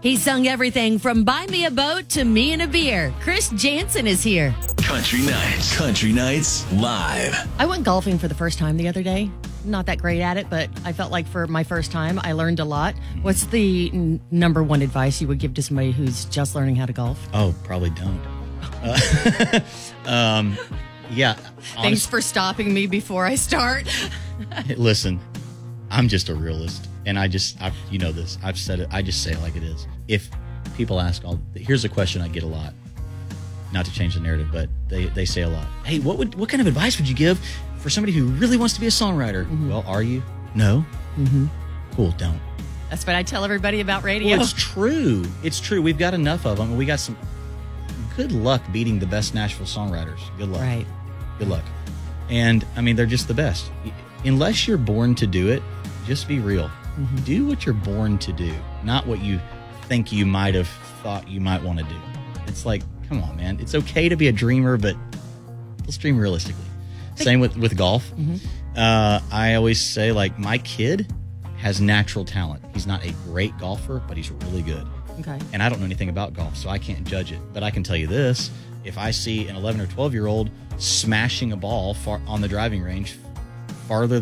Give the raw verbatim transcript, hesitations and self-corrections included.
He sung everything from Buy Me a Boat to Me and a Beer. Chris Jansen is here. Country Nights. Country Nights Live. I went golfing for the first time the other day. Not that great at it, but I felt like for my first time, I learned a lot. What's the n- number one advice you would give to somebody who's just learning how to golf? Oh, probably don't. Uh, um, yeah. Thanks honest- for stopping me before I start. Listen, I'm just a realist, and I just, I, you know this. I've said it. I just say it like it is. If people ask, all, here's a question I get a lot. Not to change the narrative, but they, they say a lot. Hey, what would what kind of advice would you give for somebody who really wants to be a songwriter? Mm-hmm. Well, are you? No. Mm-hmm. Cool. Don't. That's what I tell everybody about radio. Well, it's true. It's true. We've got enough of them. We got some. Good luck beating the best Nashville songwriters. Good luck. Right. Good luck. And I mean, they're just the best. Unless you're born to do it, just be real. Mm-hmm. Do what you're born to do, not what you think you might have thought you might want to do. It's like, come on, man. It's okay to be a dreamer, but let's dream realistically. Same with, with golf. Mm-hmm. Uh, I always say, like, my kid has natural talent. He's not a great golfer, but he's really good. Okay. And I don't know anything about golf, so I can't judge it. But I can tell you this. If I see an eleven or twelve-year-old smashing a ball far on the driving range farther